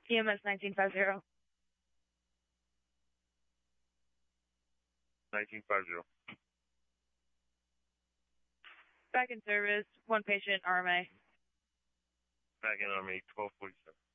EMS 1950. 1950. Back in service, one patient, RMA. Back in RMA 1247.